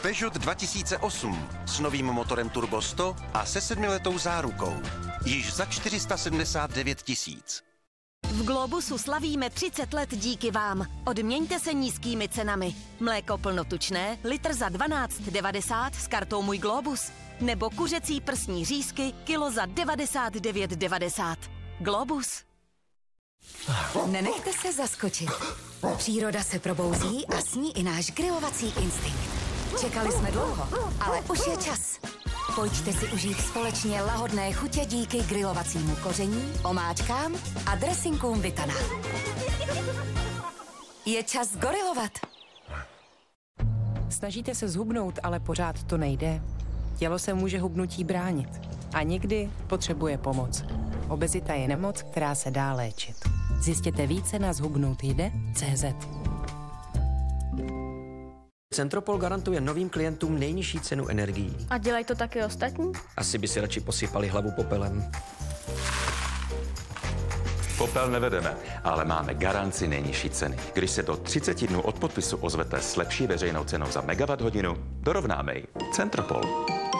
Peugeot 2008 s novým motorem Turbo 100 a se 7letou zárukou. Již za 479 000. V Globusu slavíme 30 let díky vám. Odměňte se nízkými cenami. Mléko plnotučné, litr za 12,90 s kartou Můj Globus. Nebo kuřecí prsní řízky, kilo za 99,90. Globus. Nenechte se zaskočit. Příroda se probouzí a s ní i náš grilovací instinkt. Čekali jsme dlouho, ale už je čas. Pojďte si užít společně lahodné chutě díky grilovacímu koření, omáčkám a dressingům Vitana. Je čas gorilovat. Snažíte se zhubnout, ale pořád to nejde. Tělo se může hubnutí bránit a někdy potřebuje pomoc. Obezita je nemoc, která se dá léčit. Zjistěte více na zhubnoutjde.cz. Centropol garantuje novým klientům nejnižší cenu energií. A dělají to taky ostatní? Asi by si radši posypali hlavu popelem. Popel nevedeme, ale máme garanci nejnižší ceny. Když se do 30 dnů od podpisu ozvete s lepší veřejnou cenou za megawatt hodinu, dorovnáme ji. Centropol.